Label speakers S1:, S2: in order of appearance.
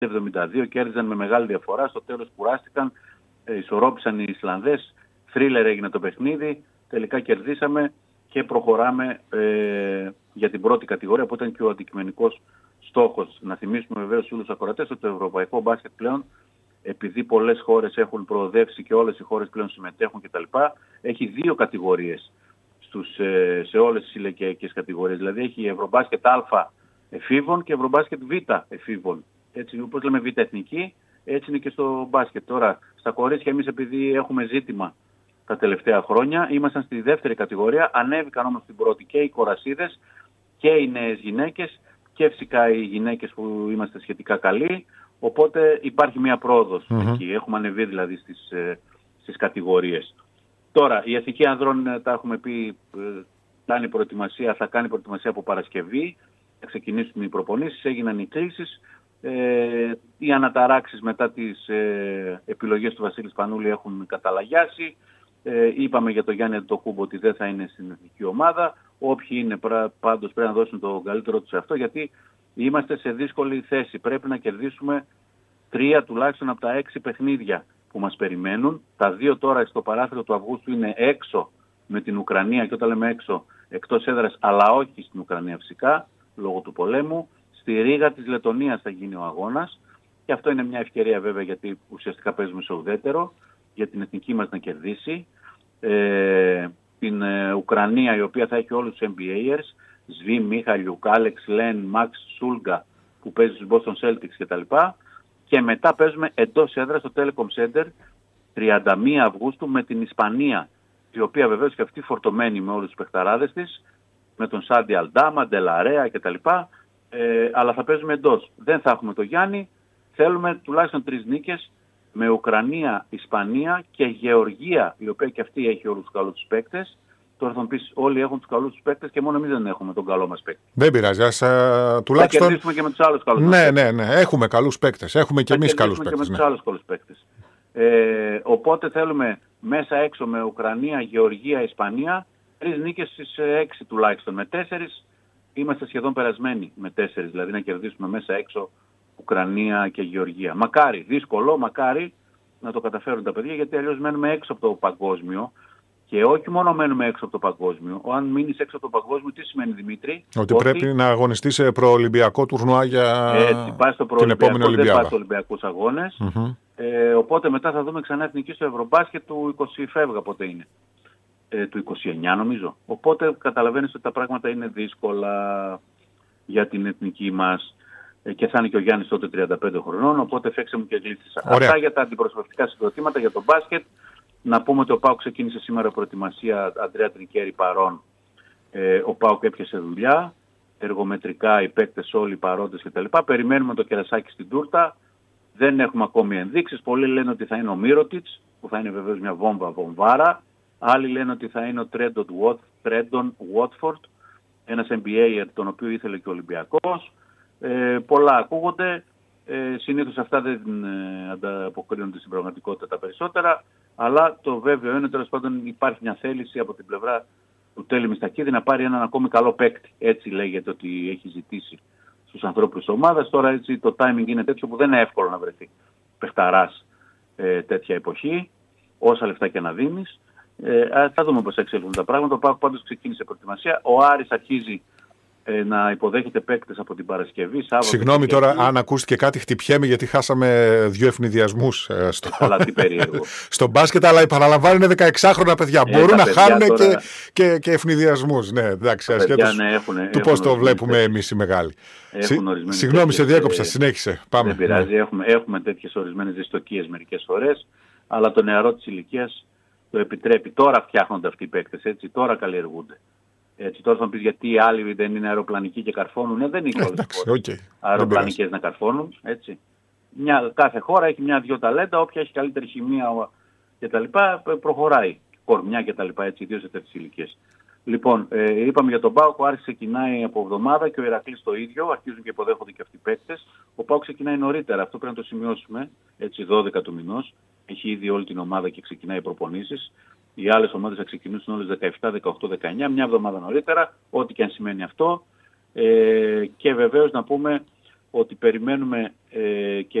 S1: 72, κέρδιζαν με μεγάλη διαφορά. Στο τέλος κουράστηκαν, ισορρόπησαν οι Ισλανδές. Θρίλερ έγινε το παιχνίδι. Τελικά κερδίσαμε και προχωράμε για την πρώτη κατηγορία που ήταν και ο αντικειμενικός στόχος. Να θυμίσουμε βεβαίως στους ακροατές ότι το ευρωπαϊκό μπάσκετ πλέον, επειδή πολλές χώρες έχουν προοδεύσει και όλες οι χώρες πλέον συμμετέχουν κτλ., έχει 2 κατηγορίες σε όλες τις ηλικιακές κατηγορίες. Δηλαδή έχει ευρωμπάσκετ Α εφήβων και ευρωμπάσκετ Β εφήβων. Έτσι, όπως λέμε Β εθνική, έτσι είναι και στο μπάσκετ. Τώρα, στα κορίτσια εμείς επειδή έχουμε ζήτημα τα τελευταία χρόνια, ήμασταν στη δεύτερη κατηγορία, ανέβηκαν όμως στην πρώτη και οι κορασίδες και οι νέες γυναίκες και φυσικά οι γυναίκες που είμαστε σχετικά καλοί, οπότε υπάρχει μια πρόοδος εκεί, έχουμε ανεβεί δηλαδή στις κατηγορίες. Τώρα, η Εθνική Ανδρών, τα έχουμε πει, θα κάνει προετοιμασία από Παρασκευή, θα ξεκινήσουν οι προπονήσεις, έγιναν οι κλήσεις, οι αναταράξεις μετά τις επιλογές του Βασίλη Σπανούλη έχουν καταλαγιάσει. Είπαμε για τον Γιάννη Αντετοκούμπο ότι δεν θα είναι στην εθνική ομάδα. Όποιοι είναι πάντως πρέπει να δώσουν το καλύτερο τους σε αυτό, γιατί είμαστε σε δύσκολη θέση. Πρέπει να κερδίσουμε 3 τουλάχιστον από τα 6 παιχνίδια που μας περιμένουν. Τα 2 τώρα στο παράθυρο του Αυγούστου είναι έξω με την Ουκρανία, και όταν λέμε έξω, εκτός έδρας, αλλά όχι στην Ουκρανία φυσικά, λόγω του πολέμου. Στη Ρήγα της Λετωνίας θα γίνει ο αγώνας και αυτό είναι μια ευκαιρία βέβαια, γιατί ουσιαστικά παίζουμε σε ουδέτερο για την εθνική μας να κερδίσει. Την Ουκρανία, η οποία θα έχει όλους τους NBAers, Σβί, Μίχαλιουκ, Άλεξ Λεν, Μαξ Σούλγκα που παίζει στους Boston Celtics κτλ. Και μετά παίζουμε εντός έδρας στο Telecom Center 31 Αυγούστου με την Ισπανία, η οποία βεβαίως και αυτή φορτωμένη με όλους τους παιχταράδες της, με τον Σάντι Αλντάμα, Ντελαρέα κτλ. Αλλά θα παίζουμε εντός. Δεν θα έχουμε το Γιάννη. Θέλουμε τουλάχιστον 3 νίκες με Ουκρανία, Ισπανία και Γεωργία, η οποία και αυτή έχει όλους τους καλούς τους παίκτες. Τώρα θα μου πεις, όλοι έχουν τους καλούς τους παίκτες και μόνο εμείς δεν έχουμε τον καλό μας παίκτη.
S2: Δεν πειράζει, τουλάχιστον... Θα
S1: κερδίσουμε και με τους άλλους καλούς
S2: παίκτες. Ναι, έχουμε καλούς παίκτες. Έχουμε και εμείς καλούς παίκτες.
S1: Και με τους άλλους καλούς παίκτες. Οπότε θέλουμε μέσα έξω με Ουκρανία, Γεωργία, Ισπανία, 3 νίκες στις 6 τουλάχιστον. Με 4 είμαστε σχεδόν περασμένοι με 4, δηλαδή να κερδίσουμε μέσα έξω Ουκρανία και Γεωργία. Μακάρι, δύσκολο, μακάρι να το καταφέρουν τα παιδιά, γιατί αλλιώς μένουμε έξω από το παγκόσμιο. Και όχι μόνο μένουμε έξω από το παγκόσμιο. Αν μείνεις έξω από το παγκόσμιο, τι σημαίνει, Δημήτρη?
S2: Ότι πρέπει να αγωνιστείς σε προολυμπιακό τουρνουά για την επόμενη Ολυμπιάδα.
S1: Δεν πάει στο Ολυμπιακούς Αγώνες. Οπότε μετά θα δούμε ξανά εθνική στο Ευρωμπάσκετ του 20 φεύγα, πότε είναι. Του 29 νομίζω. Οπότε καταλαβαίνεις ότι τα πράγματα είναι δύσκολα για την εθνική μας. Και θα είναι και ο Γιάννης τότε 35 χρονών, οπότε φέξε μου και γλύφτησα. Αυτά για τα αντιπροσωπευτικά συγκροτήματα, για το μπάσκετ. Να πούμε ότι ο ΠΑΟΚ ξεκίνησε σήμερα προετοιμασία, Αντρέα Τρικέρη παρών. Ο ΠΑΟΚ έπιασε δουλειά, εργομετρικά οι παίκτες όλοι οι παρόντες κτλ. Περιμένουμε το κερασάκι στην τούρτα. Δεν έχουμε ακόμη ενδείξεις. Πολλοί λένε ότι θα είναι ο Μύρωτιτς, που θα είναι βεβαίως μια βομβάρα. Άλλοι λένε ότι θα είναι ο Τρέντον Βότφορντ, ένας NBA τον οποίο ήθελε και ο Ολυμπιακός. Πολλά ακούγονται. Συνήθως αυτά δεν ανταποκρίνονται στην πραγματικότητα τα περισσότερα. Αλλά το βέβαιο είναι, τέλος πάντων, υπάρχει μια θέληση από την πλευρά του Τέλη Μιστακίδη να πάρει έναν ακόμη καλό παίκτη. Έτσι λέγεται ότι έχει ζητήσει στους ανθρώπους της ομάδας. Τώρα έτσι το timing είναι τέτοιο που δεν είναι εύκολο να βρεθεί παιχταράς τέτοια εποχή, όσα λεφτά και να δίνεις. Θα δούμε πώς εξελίχθουν τα πράγματα. Ο ΠΑΟΚ πάντως ξεκίνησε προετοιμασία. Ο Άρης αρχίζει να υποδέχεται παίκτες από την Παρασκευή.
S2: Συγγνώμη τώρα, αν ακούστηκε κάτι, χτυπιέμαι γιατί χάσαμε 2 ευνηδιασμούς στο μπάσκετ, αλλά παραλαμβάνω είναι 16χρονα παιδιά. Μπορούν να χάνουν τώρα... και ευνηδιασμούς. Ναι, εντάξει, ασχέτως του πώς το βλέπουμε εμείς οι μεγάλοι. Συγγνώμη, σε διέκοψα, συνέχισε. Πάμε.
S1: Δεν πειράζει, έχουμε τέτοιες ορισμένες δυστοκίες μερικές φορές, αλλά το νεαρό της ηλικίας το επιτρέπει. Τώρα φτιάχνονται αυτοί οι παίκτες, έτσι, τώρα καλλιεργούνται. Έτσι, τώρα θα μου πεις γιατί οι άλλοι δεν είναι αεροπλανικοί και καρφώνουν. Δεν είναι όλες τις χώρες αεροπλανικές να καρφώνουν. Έτσι. Κάθε χώρα έχει 1-2 ταλέντα, όποια έχει καλύτερη χημεία κτλ. Προχωράει. Κορμιά κτλ. Ιδίως σε τέτοιες ηλικίες. Λοιπόν, είπαμε για τον ΠΑΟΚ, ο Άρης ξεκινάει από εβδομάδα και ο Ηρακλής το ίδιο. Αρχίζουν και υποδέχονται και αυτοί οι παίκτες. Ο ΠΑΟΚ ξεκινάει νωρίτερα, αυτό πρέπει να το σημειώσουμε. Έτσι, 12 του μηνός. Έχει ήδη όλη την ομάδα και ξεκινάει οι προπονήσεις. Οι άλλες ομάδες θα ξεκινήσουν όλες 17, 18, 19, μια εβδομάδα νωρίτερα, ό,τι και αν σημαίνει αυτό. Και βεβαίως να πούμε ότι περιμένουμε και